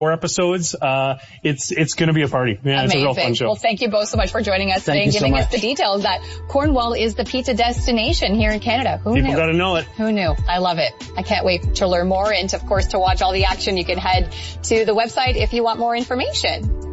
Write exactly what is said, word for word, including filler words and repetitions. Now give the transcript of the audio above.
Four episodes. Uh, it's, it's going to be a party. Yeah, Amazing. It's a real fun show. Well, thank you both so much for joining us Thank today and giving so us the details that Cornwall is the pizza destination here in Canada. Who People knew? got to know it. Who knew? I love it. I can't wait to learn more. And of course, to watch all the action, you can head to the website if you want more information.